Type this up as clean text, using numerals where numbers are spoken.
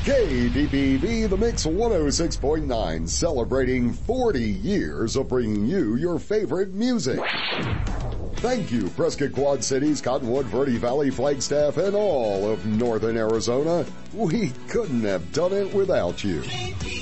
KDPV, The Mix 106.9, celebrating 40 years of bringing you your favorite music. Thank you, Prescott Quad Cities, Cottonwood, Verde Valley, Flagstaff, and all of Northern Arizona. We couldn't have done it without you.